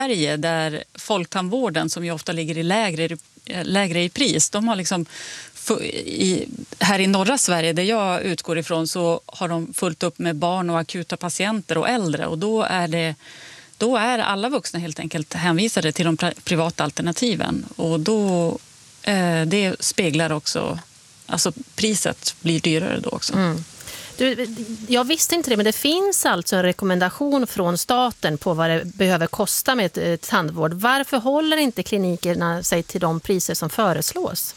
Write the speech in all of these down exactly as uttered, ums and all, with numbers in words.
Sverige där folktandvården, som ju ofta ligger i lägre, lägre i pris, de har liksom i, här i norra Sverige där jag utgår ifrån så har de fullt upp med barn och akuta patienter och äldre, och då är det då är alla vuxna helt enkelt hänvisade till de privata alternativen, och då eh, det speglar också, alltså priset blir dyrare då också. Mm. Du, jag visste inte det, men det finns alltså en rekommendation från staten på vad det behöver kosta med ett tandvård. Varför håller inte klinikerna sig till de priser som föreslås?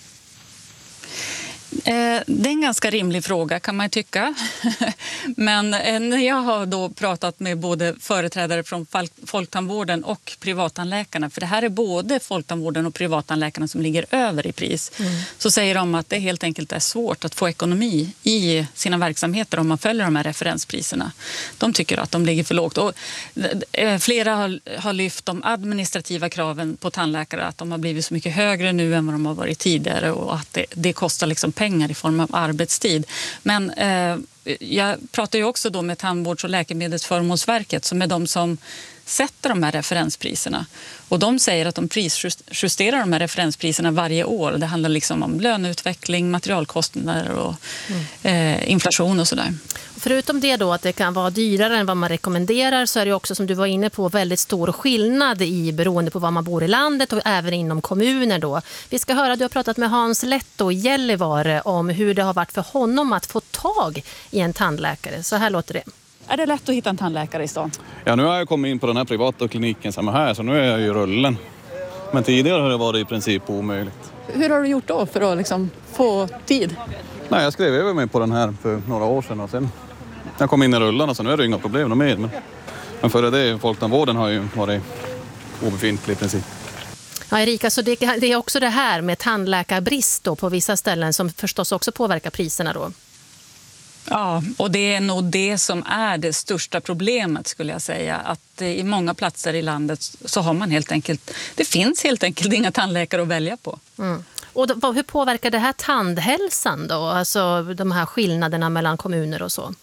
Det är en ganska rimlig fråga kan man tycka. Men när jag har då pratat med både företrädare från folktandvården och privattandläkarna, för det här är både folktandvården och privattandläkarna som ligger över i pris, mm. så säger de att det helt enkelt är svårt att få ekonomi i sina verksamheter om man följer de här referenspriserna. De tycker att de ligger för lågt. Och flera har, har lyft de administrativa kraven på tandläkare, att de har blivit så mycket högre nu än vad de har varit tidigare, och att det, det kostar liksom pengar i form av arbetstid. Men eh, jag pratar ju också då med Tandvårds- och läkemedelsförmånsverket, som är de som sätter de här referenspriserna. Och de säger att de prisjusterar de här referenspriserna varje år. Det handlar liksom om löneutveckling, materialkostnader och mm. eh, inflation och sådär. Förutom det då att det kan vara dyrare än vad man rekommenderar, så är det också, som du var inne på, väldigt stor skillnad i beroende på var man bor i landet och även inom kommuner då. Vi ska höra, du har pratat med Hans Letto i Gällivare om hur det har varit för honom att få tag i en tandläkare. Så här låter det. Är det lätt att hitta en tandläkare i stan? Ja, nu har jag kommit in på den här privata kliniken som är här, så nu är jag ju i rullen. Men tidigare har det varit i princip omöjligt. Hur har du gjort då för att liksom få tid? Nej, jag skrev över mig på den här för några år sedan och sen jag kom in i rullarna, så nu är det inga problem med. Men, men före det, folktandvården har ju varit obefintlig i princip. Ja, Erika, så det, det är också det här med tandläkarbrist då på vissa ställen som förstås också påverkar priserna då? Ja, och det är nog det som är det största problemet, skulle jag säga. Att i många platser i landet så har man helt enkelt, det finns helt enkelt inga tandläkare att välja på. Mm. Och då, hur påverkar det här tandhälsan då? Alltså de här skillnaderna mellan kommuner och så?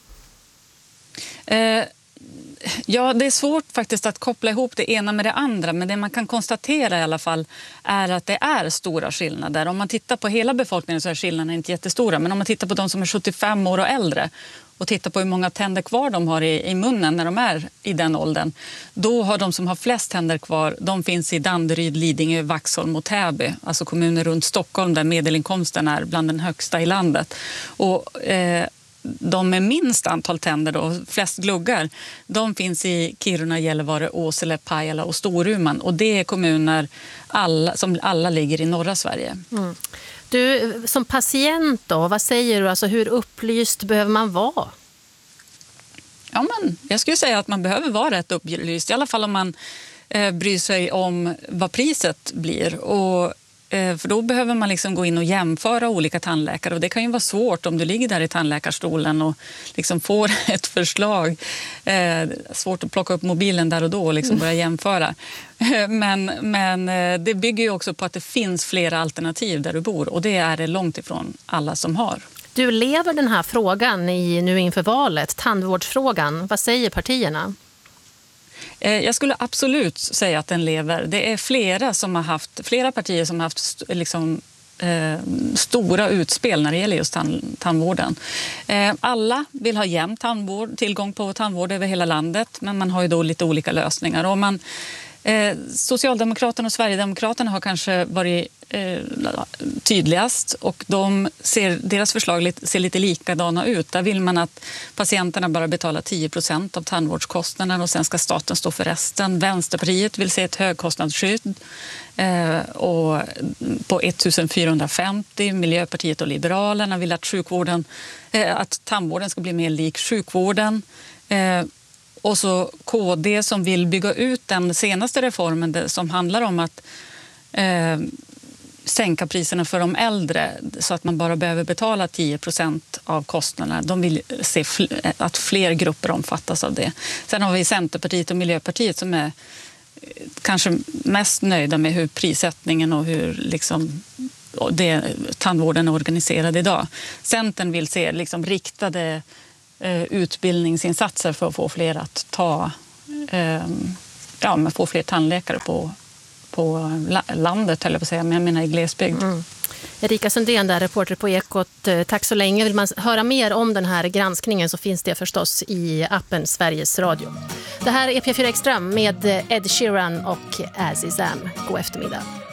Eh, ja, det är svårt faktiskt att koppla ihop det ena med det andra, men det man kan konstatera i alla fall är att det är stora skillnader. Om man tittar på hela befolkningen så är skillnaderna inte jättestora, men om man tittar på de som är sjuttiofem år och äldre och tittar på hur många tänder kvar de har i, i munnen när de är i den åldern, då har de som har flest tänder kvar, de finns i Danderyd, Lidingö, Vaxholm och Täby, alltså kommuner runt Stockholm där medelinkomsten är bland den högsta i landet. Och eh, de med minst antal tänder, då, flest gluggar, de finns i Kiruna, Gällivare, Åsele, Pajala och Storuman. Och det är kommuner alla, som alla ligger i norra Sverige. Mm. Du, som patient då, vad säger du? Alltså, hur upplyst behöver man vara? Ja, men jag skulle säga att man behöver vara rätt upplyst. I alla fall om man eh, bryr sig om vad priset blir. Och för då behöver man liksom gå in och jämföra olika tandläkare, och det kan ju vara svårt om du ligger där i tandläkarstolen och liksom får ett förslag. Eh, svårt att plocka upp mobilen där och då och liksom börja jämföra. Men, men det bygger ju också på att det finns flera alternativ där du bor, och det är det långt ifrån alla som har. Du lever den här frågan i, nu inför valet, tandvårdsfrågan. Vad säger partierna? Jag skulle absolut säga att den lever. Det är flera som har haft, flera partier som har haft liksom, eh, stora utspel när det gäller just tand, tandvården. Eh, alla vill ha jämn tandvård, tillgång på tandvård över hela landet, men man har ju då lite olika lösningar. Och man, eh, Socialdemokraterna och Sverigedemokraterna har kanske varit eh, tydligast, och de ser, deras förslag ser lite likadana ut. Där vill man att patienterna bara betalar tio procent av tandvårdskostnaden och sen ska staten stå för resten. Vänsterpartiet vill se ett högkostnadsskydd eh, och på ettusen fyrahundrafemtio. Miljöpartiet och Liberalerna vill att, sjukvården, eh, att tandvården ska bli mer lik sjukvården. Eh, och så K D som vill bygga ut den senaste reformen som handlar om att eh, sänka priserna för de äldre så att man bara behöver betala tio procent av kostnaderna. De vill se fl- att fler grupper omfattas av det. Sen har vi Centerpartiet och Miljöpartiet som är kanske mest nöjda med hur prissättningen och hur liksom det, tandvården är organiserad idag. Centern vill se liksom riktade eh, utbildningsinsatser för att få fler att ta eh, ja, men få fler tandläkare på, på landet, eller på att säga, men jag menar i glesbygd. Mm. Erika Sundén, där, reporter på Ekot. Tack så länge. Vill man höra mer om den här granskningen så finns det förstås i appen Sveriges Radio. Det här är P fyra Extra med Ed Sheeran och Azizam. God eftermiddag.